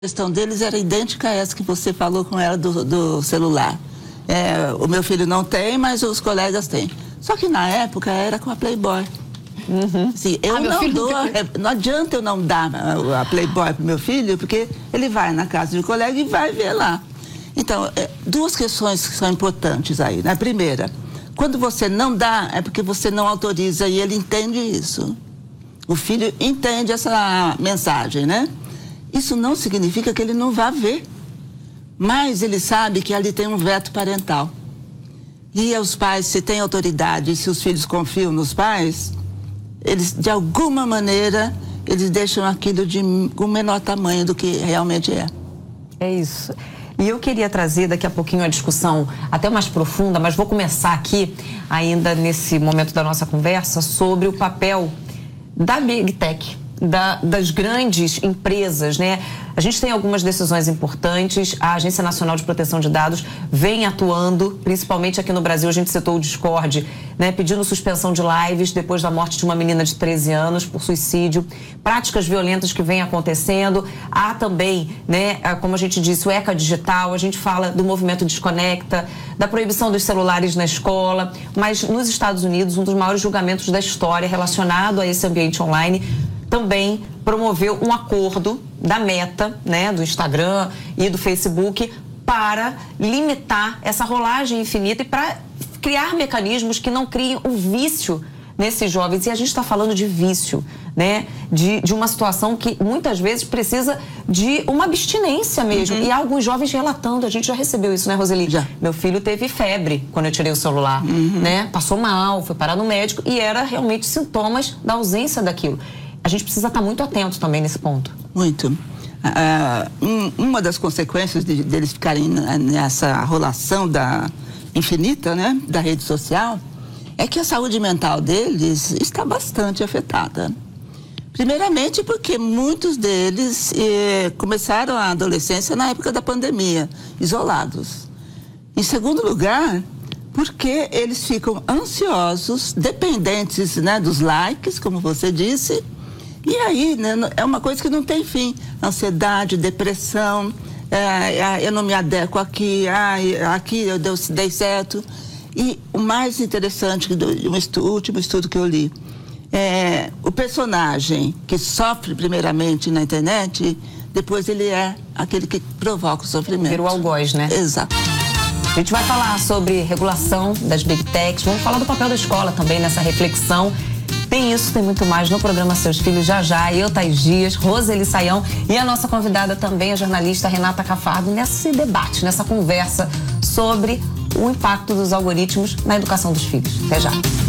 A questão deles era idêntica a essa que você falou com ela do celular. O meu filho não tem, mas os colegas têm. Só que na época era com a Playboy. Assim, eu não dou, não adianta eu não dar a Playboy para o meu filho, porque ele vai na casa de um colega e vai ver lá. Então, duas questões que são importantes aí, né? Primeira, quando você não dá, é porque você não autoriza e ele entende isso. O filho entende essa mensagem, né? Isso não significa que ele não vá ver, mas ele sabe que ali tem um veto parental. E os pais, se têm autoridade, se os filhos confiam nos pais, eles, de alguma maneira, eles deixam aquilo com menor tamanho do que realmente é. É isso. E eu queria trazer daqui a pouquinho a discussão até mais profunda, mas vou começar aqui, ainda nesse momento da nossa conversa, sobre o papel da Big Tech. Das grandes empresas, né? A gente tem algumas decisões importantes, a Agência Nacional de Proteção de Dados vem atuando, principalmente aqui no Brasil. A gente citou o Discord, né? Pedindo suspensão de lives depois da morte de uma menina de 13 anos por suicídio, práticas violentas que vêm acontecendo. Há também, né, como a gente disse, o ECA Digital, a gente fala do movimento Desconecta, da proibição dos celulares na escola, mas nos Estados Unidos, um dos maiores julgamentos da história relacionado a esse ambiente online também promoveu um acordo da Meta, né, do Instagram e do Facebook, para limitar essa rolagem infinita e para criar mecanismos que não criem o vício nesses jovens. E a gente está falando de vício, né, de uma situação que muitas vezes precisa de uma abstinência mesmo. E há alguns jovens relatando, a gente já recebeu isso, né, Roseli? Já. Meu filho teve febre quando eu tirei o celular, né, passou mal, foi parar no médico e era realmente sintomas da ausência daquilo. A gente precisa estar muito atento também nesse ponto. Muito. Uma das consequências deles ficarem nessa rolação infinita, né, da rede social, é que a saúde mental deles está bastante afetada. Primeiramente porque muitos deles começaram a adolescência na época da pandemia, isolados. Em segundo lugar, porque eles ficam ansiosos, dependentes, né, dos likes, como você disse. E aí, né, é uma coisa que não tem fim. Ansiedade, depressão, eu não me adequo aqui, aqui eu dei certo. E o mais interessante do último estudo que eu li, o personagem que sofre primeiramente na internet, depois ele é aquele que provoca o sofrimento. Vira o algoz, né? Exato. A gente vai falar sobre regulação das Big Techs, vamos falar do papel da escola também nessa reflexão. Tem isso, tem muito mais no programa Seus Filhos já. Eu, Thaís Dias, Roseli Saião e a nossa convidada também, a jornalista Renata Cafardo, nesse debate, nessa conversa sobre o impacto dos algoritmos na educação dos filhos. Até já.